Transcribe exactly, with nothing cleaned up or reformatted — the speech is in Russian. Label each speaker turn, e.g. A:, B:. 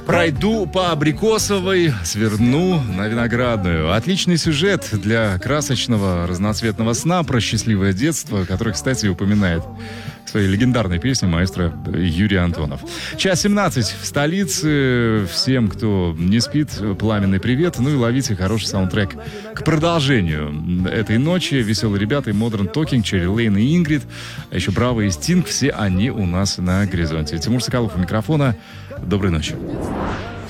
A: Пройду по Абрикосовой, сверну на Виноградную. Отличный сюжет для красочного разноцветного сна про счастливое детство, который, кстати, упоминает в своей легендарной песне маэстро Юрий Антонов. Час семнадцать в столице. Всем, кто не спит, пламенный привет. Ну и ловите хороший саундтрек к продолжению этой ночи. Веселые ребята и Modern Talking, Черри Лейн и Ингрид, а еще Браво и Стинг. Все они у нас на горизонте. Тимур Соколов у микрофона. Доброй ночи.